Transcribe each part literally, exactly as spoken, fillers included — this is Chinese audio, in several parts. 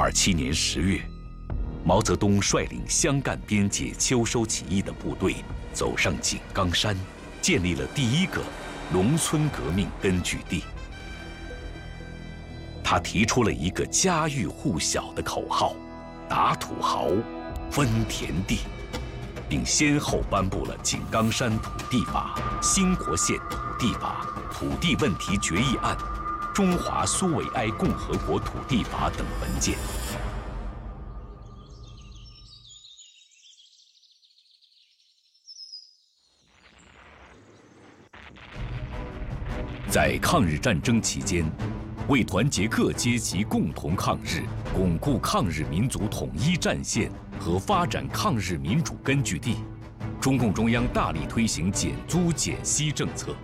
二七年十月，毛泽东率领湘赣边界秋收起义的部队走上井冈山，建立了第一个农村革命根据地。他提出了一个家喻户晓的口号：打土豪，分田地，并先后颁布了《井冈山土地法》《兴国县土地法》《土地问题决议案》《中华苏维埃共和国土地法》等文件。在抗日战争期间，为团结各阶级共同抗日，巩固抗日民族统一战线和发展抗日民主根据地，中共中央大力推行减租减息政策。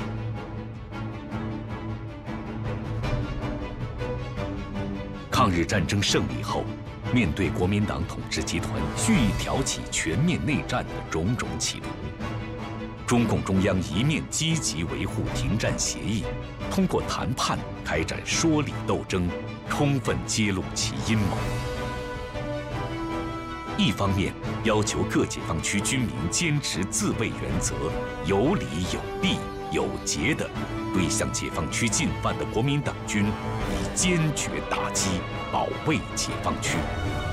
抗日战争胜利后，面对国民党统治集团蓄意挑起全面内战的种种企图，中共中央一面积极维护停战协议，通过谈判开展说理斗争，充分揭露其阴谋；一方面要求各解放区军民坚持自卫原则，有理有利有节地对向解放区进犯的国民党军以坚决打击，保卫解放区。